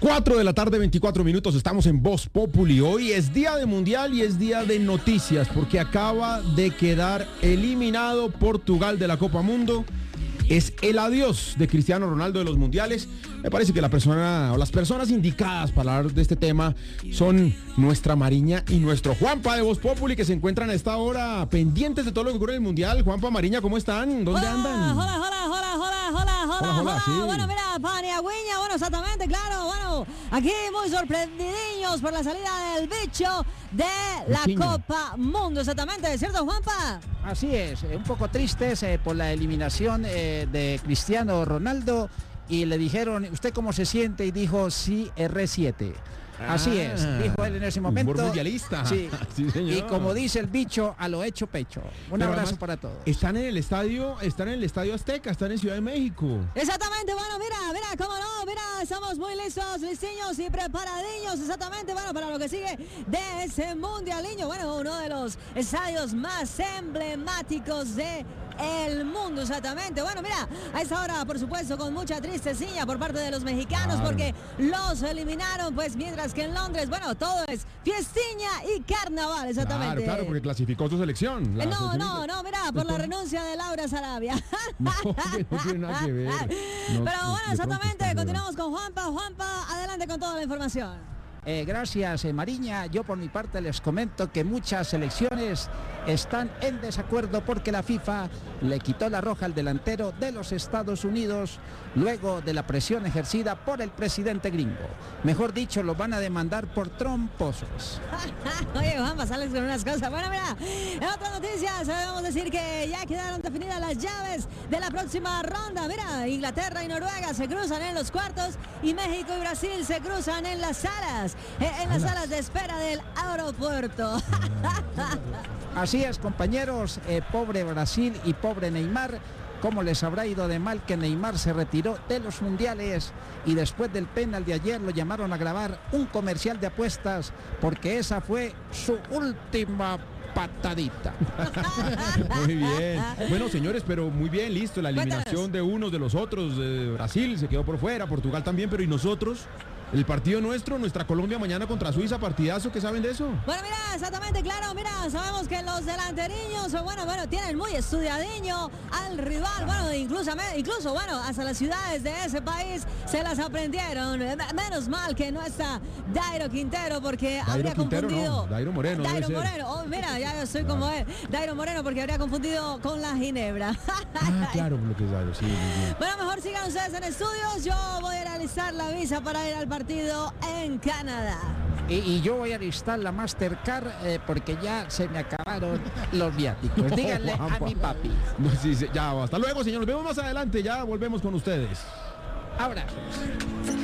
4 de la tarde, 24 minutos, estamos en Voz Populi. Hoy es día de mundial y es día de noticias porque acaba de quedar eliminado Portugal de la Copa Mundo. Es el adiós de Cristiano Ronaldo de los mundiales. Me parece que la persona o las personas indicadas para hablar de este tema son nuestra Mariña y nuestro Juanpa de Voz Populi, que se encuentran a esta hora pendientes de todo lo que ocurre en el mundial. Juanpa, Mariña, ¿cómo están? ¿Dónde andan? Hola. Sí. Bueno, mira, Paniagüeña, bueno, exactamente, claro. Bueno, aquí muy sorprendidos por la salida del bicho de la Copa Mundo, exactamente, ¿cierto, Juanpa? Así es, un poco tristes por la eliminación de Cristiano Ronaldo, y le dijeron, ¿usted cómo se siente? Y dijo, sí, R7. Así es, dijo él en ese momento. Humor mundialista. Sí. Sí, señor. Y como dice el bicho, a lo hecho pecho. Un abrazo para todos. Están en el estadio Azteca, están en Ciudad de México. Exactamente, bueno, mira, cómo no, mira, estamos muy listos y preparadiños, exactamente, bueno, para lo que sigue de ese mundialiño, bueno, uno de los estadios más emblemáticos de el mundo, exactamente. Bueno, mira, a esta hora, por supuesto, con mucha tristecilla por parte de los mexicanos, porque los eliminaron, pues, mientras que en Londres, bueno, todo es fiestiña y carnaval, exactamente. Claro, porque clasificó su selección. No, mira, por la renuncia de Laura Sarabia. No tiene nada que ver. Pero bueno, exactamente, continuamos con Juanpa, adelante con toda la información. Gracias, Mariña. Yo por mi parte les comento que muchas selecciones están en desacuerdo porque la FIFA le quitó la roja al delantero de los Estados Unidos luego de la presión ejercida por el presidente gringo. Mejor dicho, lo van a demandar por tromposos. Oye, Juanpa, sales con unas cosas. Bueno, mira, en otras noticias debemos decir que ya quedaron definidas las llaves de la próxima ronda. Mira, Inglaterra y Noruega se cruzan en los cuartos y México y Brasil se cruzan en las salas. En las salas de espera del aeropuerto. Así es, compañeros, pobre Brasil y pobre Neymar. ¿Cómo les habrá ido de mal que Neymar se retiró de los mundiales y después del penal de ayer lo llamaron a grabar un comercial de apuestas porque esa fue su última patadita? Muy bien. Bueno, señores, pero muy bien, listo. La eliminación de unos de los otros. Brasil se quedó por fuera, Portugal también, pero ¿y nosotros? El partido nuestro, nuestra Colombia mañana contra Suiza, partidazo, ¿qué saben de eso? Bueno, mira, exactamente, claro, mira, sabemos que los delanteriños, bueno, tienen muy estudiadiño al rival, bueno, incluso, bueno, hasta las ciudades de ese país se las aprendieron. Menos mal que no está Dairo Quintero, porque habría confundido. No, Dairo Moreno. Oh, mira, ya estoy como él. Dairo Moreno, porque habría confundido con la Ginebra. Claro, lo que es Dairo, sí, muy bien. Bueno, mejor sigan ustedes en estudios, yo voy a realizar la visa para ir al partido en Canadá. Y yo voy a listar la Mastercard porque ya se me acabaron los viáticos. Díganle a mi papi. No, sí, ya, hasta luego, señor. Nos vemos más adelante, ya volvemos con ustedes. Abrazos.